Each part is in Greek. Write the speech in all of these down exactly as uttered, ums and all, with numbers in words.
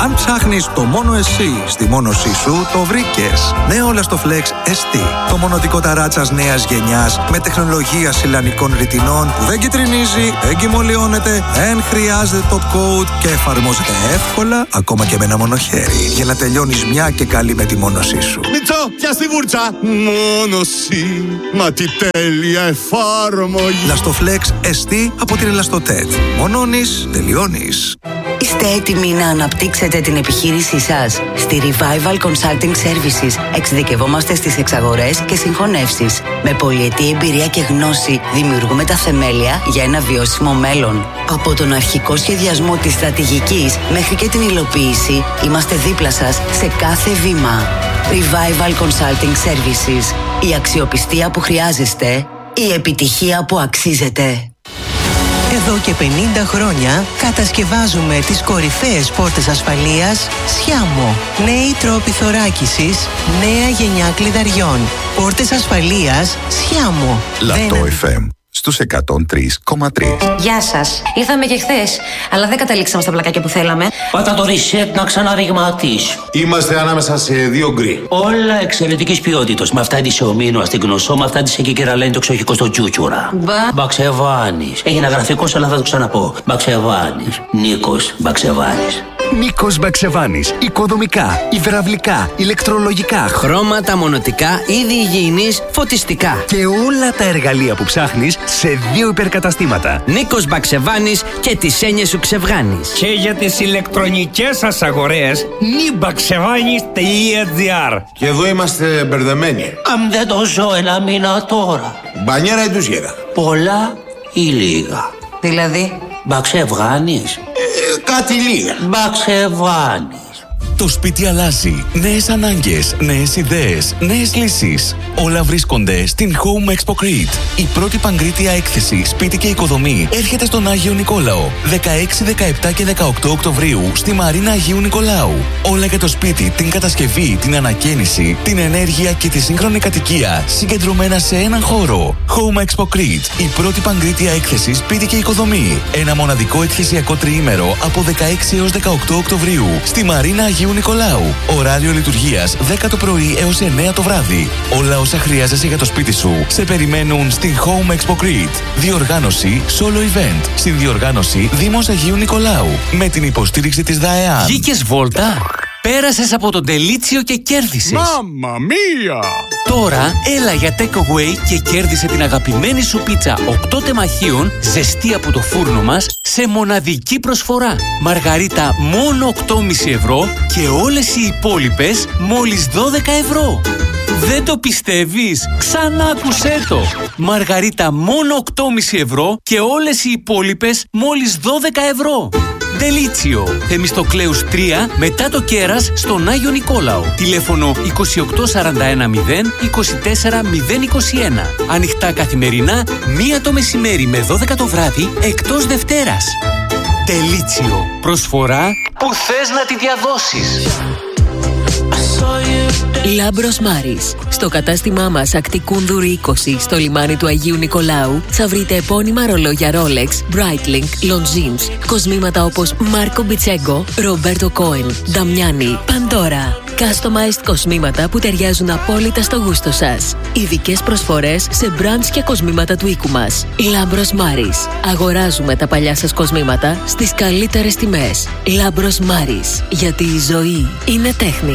Αν ψάχνεις το μόνο εσύ στη μόνωσή σου, το βρήκες. Νέο Lastoflex ες τι. Το μονοτικό ταράτσας νέας γενιάς με τεχνολογία σιλανικών ρητινών που δεν κυτρινίζει, δεν κυμολιώνεται, δεν χρειάζεται top coat και εφαρμόζεται εύκολα ακόμα και με ένα μονοχέρι για να τελειώνεις μια και καλή με τη μόνωσή σου. Μιτσό, πιάσ' τη βούρτσα! Μόνωση, μα τι τέλεια εφάρμογη! Lastoflex ες τι από την Ελαστοτέτ. Μονώνεις, τελειώνεις. Είστε έτοιμοι να αναπτύξετε την επιχείρησή σας? Στη Revival Consulting Services εξειδικευόμαστε στις εξαγορές και συγχωνεύσεις. Με πολυετή εμπειρία και γνώση δημιουργούμε τα θεμέλια για ένα βιώσιμο μέλλον. Από τον αρχικό σχεδιασμό της στρατηγικής μέχρι και την υλοποίηση, είμαστε δίπλα σας σε κάθε βήμα. Revival Consulting Services. Η αξιοπιστία που χρειάζεστε, η επιτυχία που αξίζετε. Εδώ και πενήντα χρόνια κατασκευάζουμε τις κορυφαίες πόρτες ασφαλείας Σιάμο. Νέοι τρόποι θωράκισης, νέα γενιά κλειδαριών. Πόρτες ασφαλείας Σιάμο. Λατό εφ εμ στους εκατόν τρία κόμμα τρία. Γεια σας. Ήρθαμε και χθες, αλλά δεν καταλήξαμε στα πλακάκια που θέλαμε. Πάτα το reset να ξαναριγματίσει. Είμαστε ανάμεσα σε δύο γκρι. Όλα εξαιρετικής ποιότητας. Με αυτά τη σε ομίνο στην Γνωσό, με αυτά τη σε Κικεραλένη το ξοχικό στο Τσούτσουρα. Μπα. Μπαξεβάνης. Έγινε γραφικός, αλλά θα το ξαναπώ. Μπαξεβάνης. Νίκος Μπαξεβάνης. Νίκος Μπαξεβάνης. Οικοδομικά, υδραυλικά, ηλεκτρολογικά, χρώματα, μονοτικά, είδη υγιεινής, φωτιστικά. Και όλα τα εργαλεία που ψάχνεις σε δύο υπερκαταστήματα. Νίκος Μπαξεβάνης και τις έννοιες σου ξεβγάνεις. Και για τις ηλεκτρονικές σας αγορές, νιμπαξεβάνης τελεία τζι άρ. Και εδώ είμαστε μπερδεμένοι. Αν δεν το ζω ένα μήνα τώρα. Μπανιέρα ή ντουζιέρα? Πολλά ή λίγα? Δηλαδή? Μπαξεβάνης. Ε, κάτι λίγα. Μπαξεβάνης. Το σπίτι αλλάζει. Νέες ανάγκες, νέες ιδέες, νέες λύσεις. Όλα βρίσκονται στην Home Expo Crete. Η πρώτη παγκρίτια έκθεση σπίτι και οικοδομή έρχεται στον Άγιο Νικόλαο. δεκαέξι, δεκαεπτά και δεκαοκτώ Οκτωβρίου στη Μαρίνα Αγίου Νικολάου. Όλα για το σπίτι, την κατασκευή, την ανακαίνιση, την ενέργεια και τη σύγχρονη κατοικία συγκεντρωμένα σε έναν χώρο. Home Expo Crete. Η πρώτη παγκρίτια έκθεση σπίτι και οικοδομή. Ένα μοναδικό εκθεσιακό τριήμερο από δεκαέξι έως δεκαοκτώ Οκτωβρίου στη Μαρίνα Αγίου Νικολάου. Ωράριο λειτουργίας δέκα το πρωί έως εννέα το βράδυ. Όλα όσα χρειάζεσαι για το σπίτι σου σε περιμένουν στην Home Expo Crete. Διοργάνωση Solo Event. Συνδιοργάνωση Δήμος Αγίου Νικολάου. Με την υποστήριξη της ΔΑΕΑΜ. Βγήκες βόλτα? Πέρασες από τον Τελίτσιο και κέρδισες. Μάμμα μία! Τώρα έλα για takeaway και κέρδισε την αγαπημένη σου πίτσα οκτώ τεμαχίων ζεστή από το φούρνο μας σε μοναδική προσφορά. Μαργαρίτα μόνο οκτώ κόμμα πέντε ευρώ και όλες οι υπόλοιπες μόλις δώδεκα ευρώ. Δεν το πιστεύεις? Ξανά άκουσέ το. Μαργαρίτα μόνο οκτώ κόμμα πέντε ευρώ και όλες οι υπόλοιπες μόλις δώδεκα ευρώ. Τελίτσιο, Θεμιστοκλέους τρία, μετά το Κέρας, στον Άγιο Νικόλαο. Τηλέφωνο είκοσι οκτώ σαράντα ένα μηδέν είκοσι τέσσερα μηδέν είκοσι ένα. Ανοιχτά καθημερινά, μία το μεσημέρι με δώδεκα το βράδυ, εκτός Δευτέρας. Τελίτσιο, προσφορά που θες να τη διαδώσεις. Λάμπρος Μάρης. Στο κατάστημά μας Ακτικούνδουρη είκοσι στο λιμάνι του Αγίου Νικολάου θα βρείτε επώνυμα ρολόγια Rolex, Breitling, Longines, κοσμήματα όπως Μάρκο Μπιτσέγκο, Ρομπέρτο Κόεν, Νταμιάνι, Παντόρα. Customized κοσμήματα που ταιριάζουν απόλυτα στο γούστο σας. Ειδικές προσφορές σε brands και κοσμήματα του οίκου μας. Λάμπρος Μάρης. Αγοράζουμε τα παλιά σας κοσμήματα στις καλύτερες τιμές. Λάμπρος Μάρης. Γιατί η ζωή είναι τέχνη.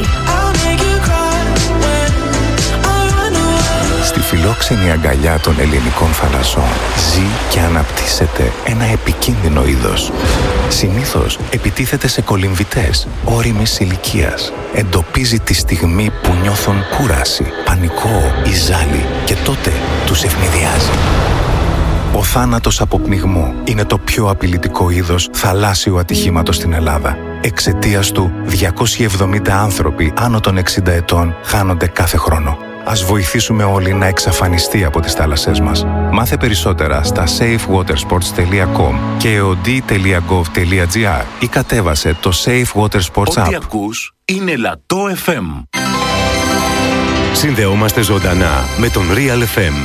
Στη φιλόξενη αγκαλιά των ελληνικών θαλασσών ζει και αναπτύσσεται ένα επικίνδυνο είδος. Συνήθως επιτίθεται σε κολυμβητές όριμης ηλικίας. Εντοπίζει τη στιγμή που νιώθουν κούραση, πανικό ή ζάλι και τότε τους ευνηδιάζει. Ο θάνατος από πνιγμό είναι το πιο απειλητικό είδος θαλάσσιου ατυχήματος στην Ελλάδα. Εξαιτίας του, διακόσιοι εβδομήντα άνθρωποι άνω των εξήντα ετών χάνονται κάθε χρόνο. Ας βοηθήσουμε όλοι να εξαφανιστεί από τις θάλασσές μας. Μάθε περισσότερα στα safe water sports τελεία com και ο ντι τελεία γκοβ τελεία τζι άρ ή κατέβασε το Safe Water Sports App. Ό,τι ακούς είναι Λατό εφ εμ. Συνδεόμαστε ζωντανά με τον Real εφ εμ.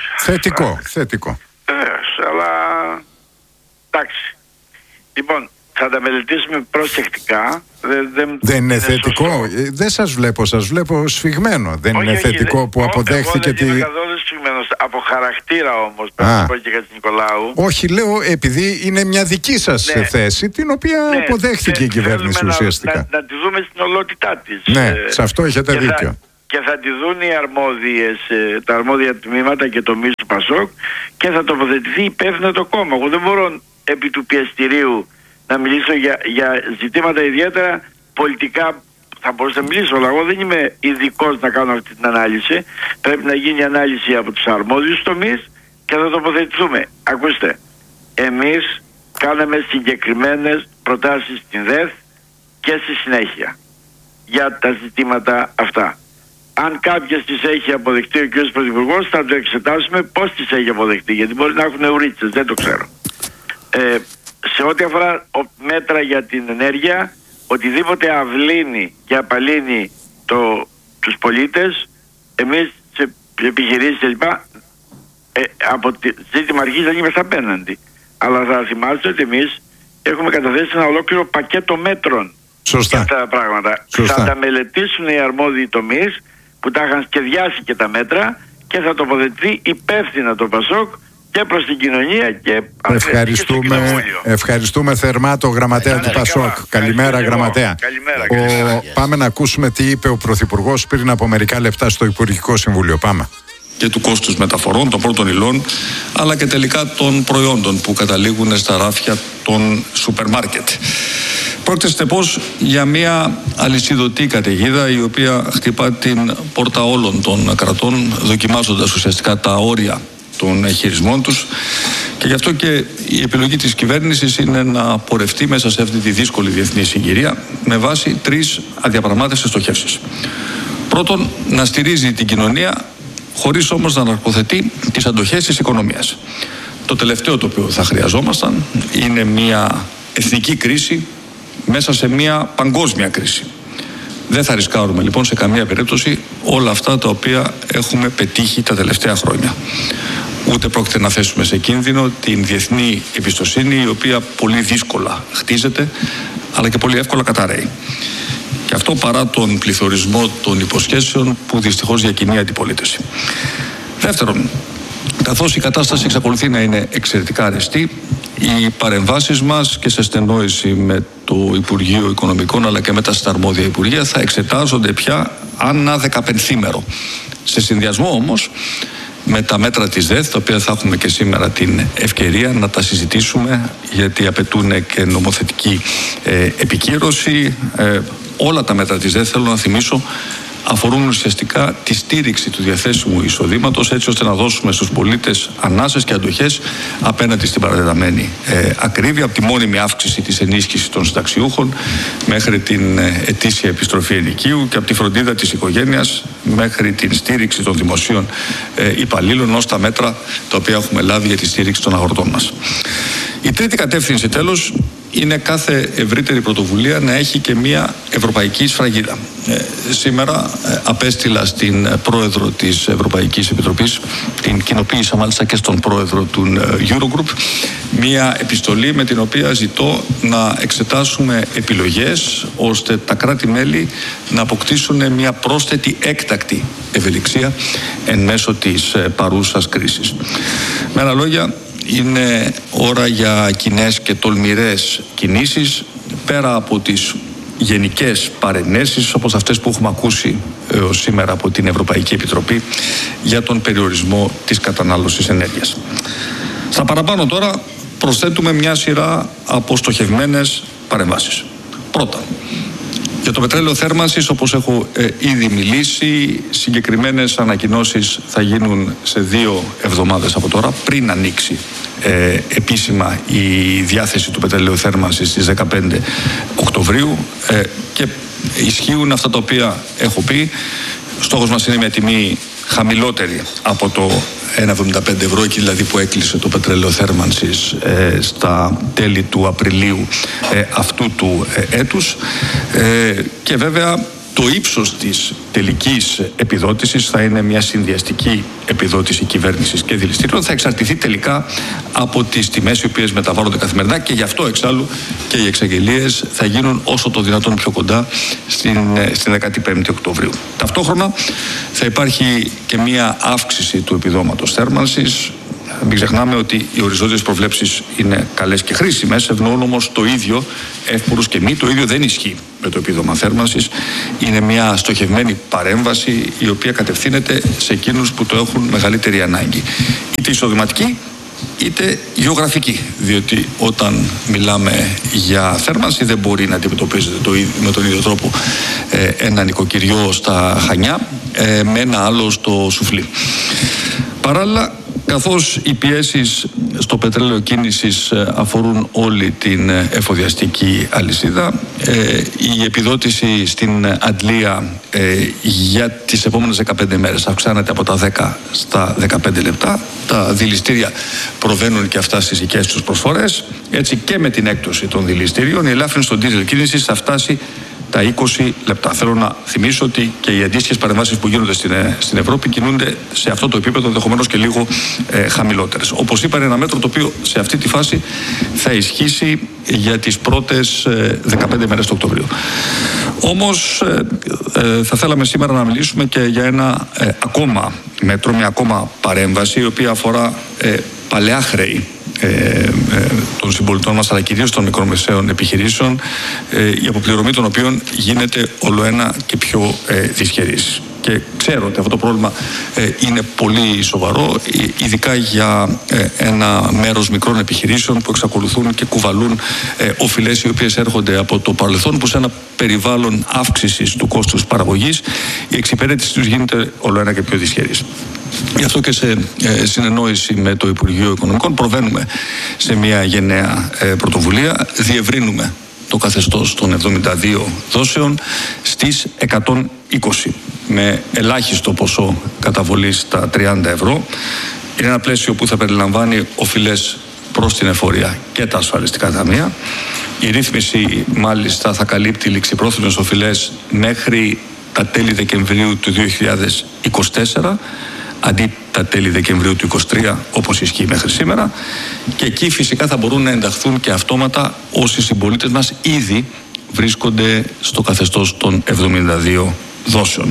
Θετικό, θετικό. Βεβαίως, αλλά εντάξει. Λοιπόν, θα τα μελετήσουμε προσεκτικά. Δεν, δεν, δεν είναι είναι θετικό. σωστό. Δεν σας βλέπω, σας βλέπω σφιγμένο. Δεν όχι, είναι όχι, θετικό δεν, που αποδέχθηκε τη... τη... Δεν είμαι καθόλου σφιγμένος. Από χαρακτήρα όμως, πρέπει να πω και για την Νικολάου. Όχι, λέω, επειδή είναι μια δική σας ναι. θέση, την οποία ναι, αποδέχθηκε ναι, η κυβέρνηση ουσιαστικά. Να, να, να τη δούμε στην ολότητά της. Ναι, ε, σε αυτό έχετε και δίκιο. Θα, και θα τη δουν οι αρμόδιες, τα αρμόδια τμήματα και τομείς του Πασόκ και θα τοποθετηθεί υπεύθυνο το κόμμα. Εγώ δεν μπορώ επί του πιεστηρίου να μιλήσω για, για ζητήματα ιδιαίτερα πολιτικά. Θα μπορούσα να μιλήσω, αλλά εγώ δεν είμαι ειδικός να κάνω αυτή την ανάλυση. Πρέπει να γίνει ανάλυση από τους αρμόδιους τομείς και θα τοποθετηθούμε. Ακούστε, εμείς κάναμε συγκεκριμένες προτάσεις στην ΔΕΘ και στη συνέχεια για τα ζητήματα αυτά. Αν κάποιες τις έχει αποδεχτεί ο κ. Πρωθυπουργός, θα το εξετάσουμε πώς τις έχει αποδεχτεί, γιατί μπορεί να έχουν ουρίτσες, δεν το ξέρω. Ε, σε ό,τι αφορά μέτρα για την ενέργεια, οτιδήποτε αυλύνει και απαλύνει το, τους πολίτες, εμείς σε επιχειρήσεις κλπ. Ε, από τη ζήτημα αρχής δεν είμαστε απέναντι. Αλλά θα θυμάστε ότι εμείς έχουμε καταθέσει ένα ολόκληρο πακέτο μέτρων. Σωστά. Για αυτά τα πράγματα. Σωστά. Θα τα μελετήσουν οι αρμόδιοι τομείς που τα είχαν σχεδιάσει και τα μέτρα και θα τοποθετηθεί υπεύθυνα το Πασόκ και προς την κοινωνία και ευχαριστούμε, ευχαριστούμε θερμά το γραμματέα του Πασόκ. Καλημέρα, γραμματέα. Καλημέρα, ο, καλημέρα. Πάμε να ακούσουμε τι είπε ο Πρωθυπουργός πριν από μερικά λεπτά στο Υπουργικό Συμβούλιο. Πάμε. Και του κόστους μεταφορών, των πρώτων υλών, αλλά και τελικά των προϊόντων που καταλήγουν στα ράφια των σούπερ μάρκετ. Πρόκειται συνεπώς για μια αλυσιδωτή καταιγίδα η οποία χτυπά την πόρτα όλων των κρατών, δοκιμάζοντας ουσιαστικά τα όρια των χειρισμών τους, και γι' αυτό και η επιλογή της κυβέρνησης είναι να πορευτεί μέσα σε αυτή τη δύσκολη διεθνή συγκυρία με βάση τρεις αδιαπραγμάτευτες στοχεύσεις. Πρώτον, να στηρίζει την κοινωνία χωρίς όμως να αναρποθετεί τις αντοχές της οικονομίας. Το τελευταίο το οποίο θα χρειαζόμασταν είναι μια εθνική κρίση μέσα σε μια παγκόσμια κρίση. Δεν θα ρισκάρουμε λοιπόν σε καμία περίπτωση όλα αυτά τα οποία έχουμε πετύχει τα τελευταία χρόνια. Ούτε πρόκειται να θέσουμε σε κίνδυνο την διεθνή εμπιστοσύνη, η οποία πολύ δύσκολα χτίζεται αλλά και πολύ εύκολα καταρρέει. Και αυτό παρά τον πληθωρισμό των υποσχέσεων που δυστυχώς διακινεί η αντιπολίτευση. Δεύτερον, καθώς η κατάσταση εξακολουθεί να είναι εξαιρετικά αρεστή, οι παρεμβάσεις μας και σε στενόηση με το Υπουργείο Οικονομικών αλλά και με τα συναρμόδια Υπουργεία θα εξετάζονται πια ανά δεκαπενθήμερο. Σε συνδυασμό όμως με τα μέτρα της ΔΕΘ, τα οποία θα έχουμε και σήμερα την ευκαιρία να τα συζητήσουμε, γιατί απαιτούν και νομοθετική ε, επικύρωση. Ε, όλα τα μέτρα της ΔΕΘ, θέλω να θυμίσω, αφορούν ουσιαστικά τη στήριξη του διαθέσιμου εισοδήματος, έτσι ώστε να δώσουμε στους πολίτες ανάσες και αντοχές απέναντι στην παρατεταμένη ε, ακρίβεια, από τη μόνιμη αύξηση της ενίσχυσης των συνταξιούχων μέχρι την ε, ετήσια επιστροφή ενοικίου και από τη φροντίδα της οικογένειας μέχρι την στήριξη των δημοσίων ε, υπαλλήλων, ως τα μέτρα τα οποία έχουμε λάβει για τη στήριξη των αγροτών μας. Η τρίτη κατεύθυνση, τέλος, είναι κάθε ευρύτερη πρωτοβουλία να έχει και μια ευρωπαϊκή σφραγίδα. Ε, σήμερα ε, απέστειλα στην πρόεδρο της Ευρωπαϊκής Επιτροπής, την κοινοποίησα μάλιστα και στον πρόεδρο του Eurogroup, μια επιστολή με την οποία ζητώ να εξετάσουμε επιλογές ώστε τα κράτη-μέλη να αποκτήσουν μια πρόσθετη έκτακτη ευελιξία εν μέσω της ε, παρούσας κρίσης. Με άλλα λόγια, είναι ώρα για κοινές και τολμηρές κινήσεις, πέρα από τις γενικές παρενέσεις όπως αυτές που έχουμε ακούσει έως σήμερα από την Ευρωπαϊκή Επιτροπή για τον περιορισμό της κατανάλωσης ενέργειας. Στα παραπάνω τώρα προσθέτουμε μια σειρά από στοχευμένες παρεμβάσεις. Πρώτα, για το πετρέλαιο θέρμανσης, όπως έχω ε, ήδη μιλήσει, συγκεκριμένες ανακοινώσεις θα γίνουν σε δύο εβδομάδες από τώρα, πριν ανοίξει ε, επίσημα η διάθεση του πετρελαίου θέρμανσης στις δεκαπέντε Οκτωβρίου ε, και ισχύουν αυτά τα οποία έχω πει. Στόχος μας είναι μια τιμή χαμηλότερη από το ένα εβδομήντα πέντε ευρώ, εκεί δηλαδή που έκλεισε το πετρέλαιο θέρμανσης ε, στα τέλη του Απριλίου ε, αυτού του ε, έτους, ε, και βέβαια Το ύψος της τελικής επιδότησης θα είναι μια συνδυαστική επιδότηση κυβέρνησης και δηληστήριων. Θα εξαρτηθεί τελικά από τις τιμές οι οποίες μεταβάλλονται καθημερινά και γι' αυτό εξάλλου και οι εξαγγελίες θα γίνουν όσο το δυνατόν πιο κοντά στην, στην δεκαπέντε Οκτωβρίου. Ταυτόχρονα θα υπάρχει και μια αύξηση του επιδόματος θέρμανσης. Μην ξεχνάμε ότι οι οριζόντιες προβλέψεις είναι καλές και χρήσιμες, ευνοούν όμως το ίδιο, εύπορους και μη. Το ίδιο δεν ισχύει με το επίδομα θέρμανσης. Είναι μια στοχευμένη παρέμβαση η οποία κατευθύνεται σε εκείνους που το έχουν μεγαλύτερη ανάγκη. Είτε εισοδηματική είτε γεωγραφική, διότι όταν μιλάμε για θέρμανση δεν μπορεί να αντιμετωπίζεται το ίδιο, με τον ίδιο τρόπο ε, ένα νοικοκυριό στα Χανιά ε, με ένα άλλο στο Σουφλί. Παράλληλα, καθώς οι πιέσεις στο πετρέλαιο κίνησης αφορούν όλη την εφοδιαστική αλυσίδα, ε, η επιδότηση στην αντλία ε, για τις επόμενες δεκαπέντε μέρες αυξάνεται από τα δέκα στα δεκαπέντε λεπτά. Τα δηληστήρια προβαίνουν και αυτά στις δικές τους προσφορές. Έτσι και με την έκπτωση των δηληστήριων η ελάφρυνση των ντίζελ κίνησης θα φτάσει τα είκοσι λεπτά. Θέλω να θυμίσω ότι και οι αντίστοιχες παρεμβάσεις που γίνονται στην, στην Ευρώπη κινούνται σε αυτό το επίπεδο, ενδεχομένως και λίγο ε, χαμηλότερες. Όπως είπα, είναι ένα μέτρο το οποίο σε αυτή τη φάση θα ισχύσει για τις πρώτες ε, δεκαπέντε μέρες του Οκτωβρίου. Όμως ε, ε, θα θέλαμε σήμερα να μιλήσουμε και για ένα ε, ακόμα μέτρο, μια ακόμα παρέμβαση, η οποία αφορά ε, παλαιά χρέη Ε, ε, των συμπολιτών μας, αλλά κυρίως των μικρομεσαίων επιχειρήσεων, ε, η αποπληρωμή των οποίων γίνεται ολοένα και πιο ε, δυσχερής. Και ξέρω ότι αυτό το πρόβλημα ε, είναι πολύ σοβαρό, ειδικά για ε, ένα μέρος μικρών επιχειρήσεων που εξακολουθούν και κουβαλούν ε, οφειλές οι οποίες έρχονται από το παρελθόν, που σε ένα περιβάλλον αύξησης του κόστους παραγωγής η εξυπηρέτηση τους γίνεται ολοένα και πιο δυσχερής. Γι' αυτό και σε ε, συνεννόηση με το Υπουργείο Οικονομικών προβαίνουμε σε μια γενναία ε, πρωτοβουλία. Διευρύνουμε το καθεστώς των εβδομήντα δύο δόσεων στις εκατόν είκοσι με ελάχιστο ποσό καταβολής στα τριάντα ευρώ. Είναι ένα πλαίσιο που θα περιλαμβάνει οφειλές προς την εφορία και τα ασφαλιστικά ταμεία. Η ρύθμιση μάλιστα θα καλύπτει ληξιπρόθεσμες οφειλές μέχρι τα τέλη Δεκεμβρίου του δύο χιλιάδες είκοσι τέσσερα, αντί τα τέλη Δεκεμβρίου του είκοσι τρία όπως ισχύει μέχρι σήμερα, και εκεί φυσικά θα μπορούν να ενταχθούν και αυτόματα όσοι συμπολίτες μας ήδη βρίσκονται στο καθεστώς των εβδομήντα δύο δόσεων.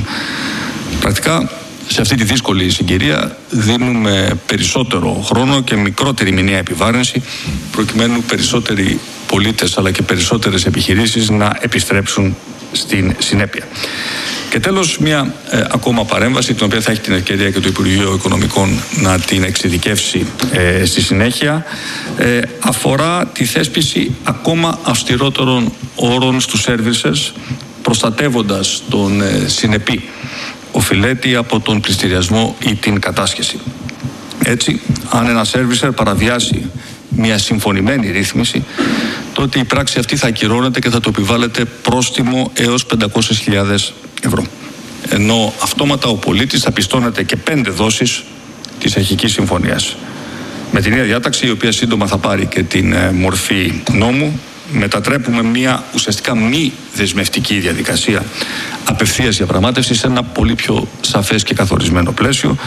Πρακτικά σε αυτή τη δύσκολη συγκυρία δίνουμε περισσότερο χρόνο και μικρότερη μηνιαία επιβάρυνση, προκειμένου περισσότεροι πολίτες αλλά και περισσότερες επιχειρήσεις να επιστρέψουν στην συνέπεια. Και τέλος, μια ε, ακόμα παρέμβαση, την οποία θα έχει την ευκαιρία και το Υπουργείο Οικονομικών να την εξειδικεύσει ε, στη συνέχεια, ε, αφορά τη θέσπιση ακόμα αυστηρότερων όρων στους services, προστατεύοντας τον ε, συνεπή οφειλέτη από τον πληστηριασμό ή την κατάσχεση. Έτσι, αν ένα servicer παραβιάσει μια συμφωνημένη ρύθμιση, τότε η πράξη αυτή θα ακυρώνεται και θα το επιβάλλεται πρόστιμο έως πεντακόσιες χιλιάδες ευρώ. Ενώ αυτόματα ο πολίτης θα πιστώνεται και πέντε δόσεις της αρχικής συμφωνίας. Με την ίδια διάταξη, η οποία σύντομα θα πάρει και την ε, μορφή νόμου, μετατρέπουμε μια ουσιαστικά μη δεσμευτική διαδικασία απευθείας διαπραγμάτευσης σε ένα πολύ πιο σαφές και καθορισμένο πλαίσιο,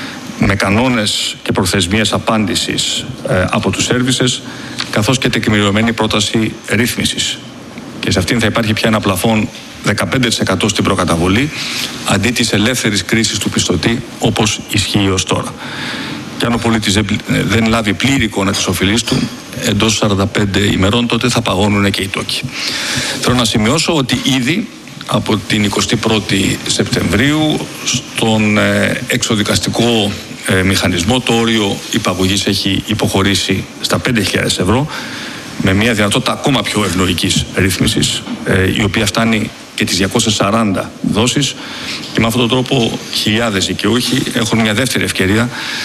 με κανόνες και προθεσμίες απάντησης ε, από τους services, καθώς και τεκμηριωμένη πρόταση ρύθμισης. Και σε αυτήν θα υπάρχει πια ένα πλαφόν δεκαπέντε τοις εκατό στην προκαταβολή, αντί της ελεύθερης κρίσης του πιστωτή, όπως ισχύει ως τώρα. Και αν ο πολίτης δεν λάβει πλήρη εικόνα της οφειλής του εντός σαράντα πέντε ημερών, τότε θα παγώνουν και οι τόκοι. Θέλω να σημειώσω ότι ήδη από την εικοστή πρώτη Σεπτεμβρίου στον εξοδικαστικό μηχανισμό το όριο υπαγωγής έχει υποχωρήσει στα πέντε χιλιάδες ευρώ, με μια δυνατότητα ακόμα πιο ευνοϊκής ρύθμισης, η οποία φτάνει και τις διακόσιες σαράντα δόσεις, και με αυτόν τον τρόπο χιλιάδες δικαιούχοι έχουν μια δεύτερη ευκαιρία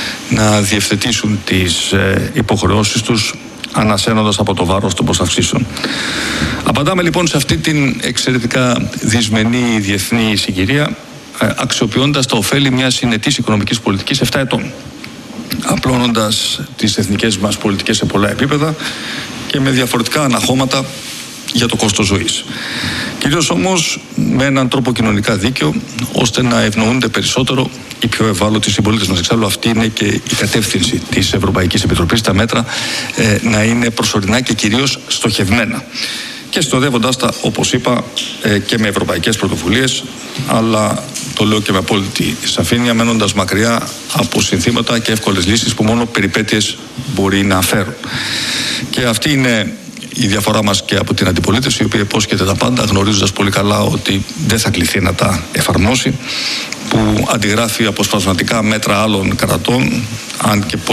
να διευθετήσουν τις υποχρεώσεις τους, ανασένοντας από το βάρος των προσταυσίσεων. Απαντάμε λοιπόν σε αυτή την εξαιρετικά δυσμενή διεθνή συγκυρία, αξιοποιώντας τα ωφέλη μιας συνετής οικονομικής πολιτικής επτά ετών, απλώνοντας τις εθνικές μας πολιτικές σε πολλά επίπεδα και με διαφορετικά αναχώματα για το κόστος ζωής. Και Κυρίως όμως με έναν τρόπο κοινωνικά δίκαιο, ώστε να ευνοούνται περισσότερο οι πιο ευάλωτοι συμπολίτες μας. Εξάλλου αυτή είναι και η κατεύθυνση της Ευρωπαϊκής Επιτροπής, τα μέτρα ε, να είναι προσωρινά και κυρίως στοχευμένα. Και συνοδεύοντας τα, όπως είπα, ε, και με ευρωπαϊκές πρωτοβουλίες, αλλά το λέω και με απόλυτη σαφήνεια, μένοντας μακριά από συνθήματα και εύκολες λύσεις που μόνο περιπέτειες μπορεί να φέρουν. Και αυτή είναι η διαφορά μας και από την αντιπολίτευση, η οποία υπόσχεται τα πάντα, γνωρίζοντας πολύ καλά ότι δεν θα κληθεί να τα εφαρμόσει, που αντιγράφει αποσπασματικά μέτρα άλλων κρατών, αν και